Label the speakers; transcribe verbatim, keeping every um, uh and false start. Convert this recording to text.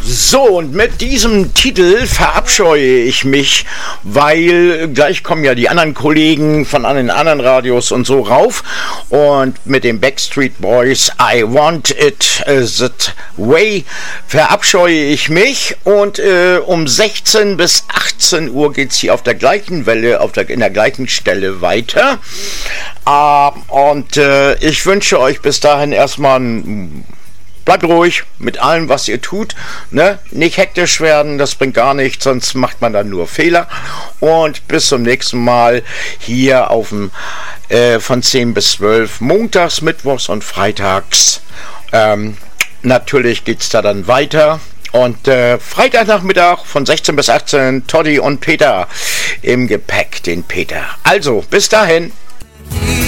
Speaker 1: So, und mit diesem Titel verabscheue ich mich, weil gleich kommen ja die anderen Kollegen von den anderen Radios und so rauf. Und mit den Backstreet Boys, I Want It That Way, verabscheue ich mich. Und äh, um sechzehn bis achtzehn Uhr geht es hier auf der gleichen Welle, auf der, in der gleichen Stelle weiter. Äh, und äh, ich wünsche euch bis dahin erstmal ein Bleibt ruhig mit allem, was ihr tut. Ne? Nicht hektisch werden, das bringt gar nichts, sonst macht man dann nur Fehler. Und bis zum nächsten Mal hier auf dem äh, von zehn bis zwölf, montags, mittwochs und freitags. Ähm, natürlich geht es da dann weiter. Und äh, Freitagnachmittag von sechzehn bis achtzehn, Toddy und Peter im Gepäck, den Peter. Also, bis dahin.